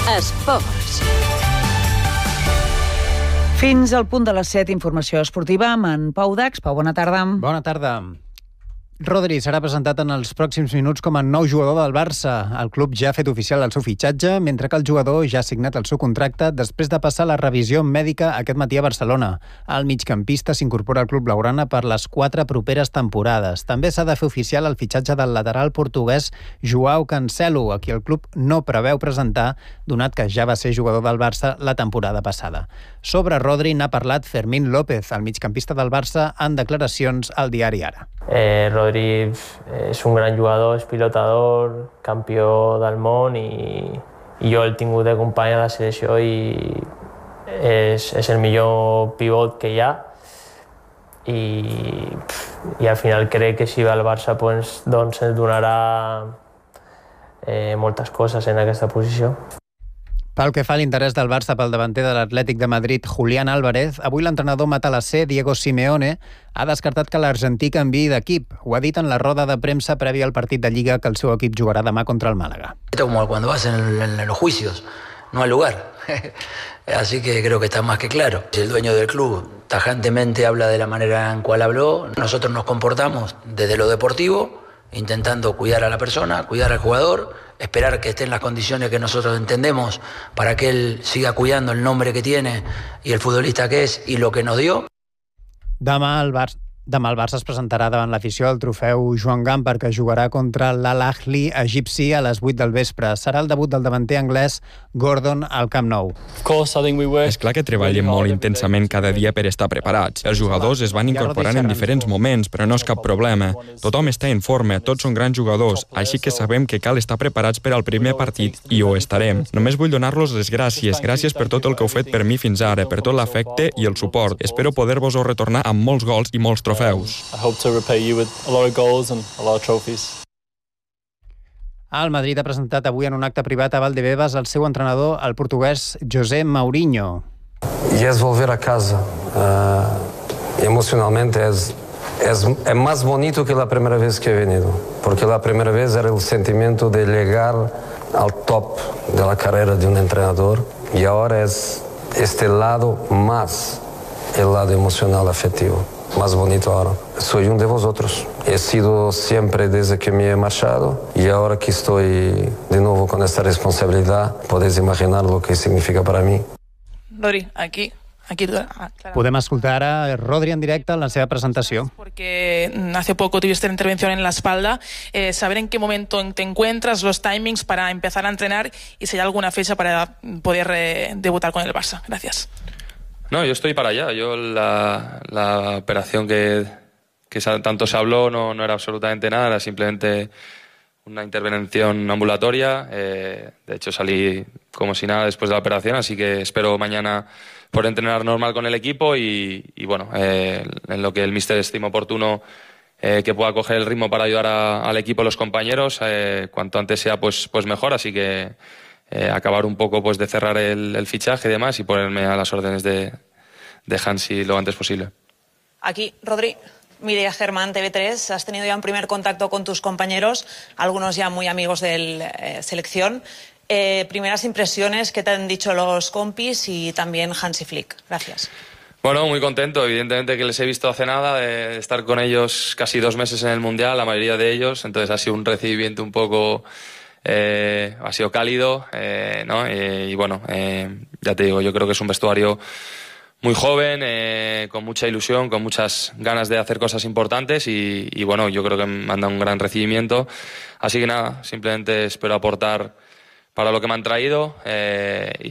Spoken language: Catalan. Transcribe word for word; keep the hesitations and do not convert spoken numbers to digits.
Esports. Fins al punt de les set, informació esportiva amb en Pau Dax. Pau, bona tarda. Bona tarda. Rodri serà presentat en els pròxims minuts com a nou jugador del Barça. El club ja ha fet oficial el seu fitxatge, mentre que el jugador ja ha signat el seu contracte després de passar la revisió mèdica aquest matí a Barcelona. El migcampista s'incorpora al club blaugrana per les quatre properes temporades. També s'ha de fer oficial el fitxatge del lateral portuguès Joao Cancelo, a qui el club no preveu presentar, donat que ja va ser jugador del Barça la temporada passada. Sobre Rodri n'ha parlat Fermín López, el migcampista del Barça, en declaracions al diari Ara. Eh, Rodri és un gran jugador, és pilotador, campió del món i, i jo el tingut de company a la selecció i és, és el millor pivot que hi ha i, i al final crec que si va al Barça pues, doncs ens donarà eh, moltes coses en aquesta posició. Pel que fa a l'interès del Barça pel davanter de l'Atlètic de Madrid, Julián Álvarez, avui l'entrenador matalasser Diego Simeone ha descartat que l'argentí canviï d'equip. Ho ha dit en la roda de premsa prèvia al partit de Lliga que el seu equip jugarà demà contra el Málaga. Esto como cuando vas en, en, en los juicios, no al lugar. Así que creo que está más que claro. El dueño del club tajantemente habla de la manera en cual habló. Nosotros nos comportamos desde lo deportivo, intentando cuidar a la persona, cuidar al jugador, esperar que esté en las condiciones que nosotros entendemos para que él siga cuidando el nombre que tiene y el futbolista que es y lo que nos dio. Demà el Barça Demà el Barça es presentarà davant l'afició al trofeu Joan Gamper, que jugarà contra l'Al-Ahly egipci a les vuit del vespre. Serà el debut del davanter anglès Gordon al Camp Nou. És clar que treballem molt intensament cada dia per estar preparats. Els jugadors es van incorporant en diferents moments, però no és cap problema. Tothom està en forma, tots són grans jugadors, així que sabem que cal estar preparats per al primer partit i ho estarem. Només vull donar-los les gràcies. Gràcies per tot el que heu fet per mi fins ara, per tot l'afecte i el suport. Espero poder-vos-ho retornar amb molts gols i molts trofeus. I hope to repay you with a lot of goals and a lot of trophies. El Madrid ha presentat avui en un acte privat a Valdebebas el seu entrenador, el portuguès José Mourinho. Y es volver a casa. Uh, emocionalmente es, es, es más bonito que la primera vez que he venido, porque la primera vez era el sentimiento de llegar al top de la carrera de un entrenador y ahora es este lado más, el lado emocional afectivo. Más bonito ahora. Soy uno de vosotros. He sido siempre desde que me he marchado y ahora que estoy de nuevo con esta responsabilidad, podéis imaginar lo que significa para mí. Rodri, aquí... Aquí, ah, Podem escoltar ara Rodri en directe en la seva presentació. Porque hace poco tuviste una intervención en la espalda. Eh, saber en qué momento te encuentras, los timings para empezar a entrenar y si hay alguna fecha para poder eh, debutar con el Barça. Gracias. No, yo estoy para allá. Yo la, la operación que, que tanto se habló no, no era absolutamente nada, era simplemente una intervención ambulatoria. Eh, de hecho salí como si nada después de la operación, así que espero mañana poder entrenar normal con el equipo y, y bueno, eh, en lo que el míster estime oportuno eh, que pueda coger el ritmo para ayudar a, al equipo, los compañeros, eh, cuanto antes sea pues, pues mejor, así que Eh, acabar un poco pues de cerrar el, el fichaje y demás y ponerme a las órdenes de, de Hansi lo antes posible. Aquí, Rodri, Mireia Germán, T V tres, has tenido ya un primer contacto con tus compañeros, algunos ya muy amigos de la eh, selección. Eh, primeras impresiones, ¿qué te han dicho los compis y también Hansi Flick? Gracias. Bueno, muy contento, evidentemente que les he visto hace nada, de estar con ellos casi dos meses en el Mundial, la mayoría de ellos, entonces ha sido un recibimiento un poco... Eh, ha sido cálido, eh, ¿no? Eh, y bueno, eh, ya te digo, yo creo que es un vestuario muy joven, eh, con mucha ilusión, con muchas ganas de hacer cosas importantes y, y bueno, yo creo que me han dado un gran recibimiento. Así que nada, simplemente espero aportar para lo que me han traído. Eh,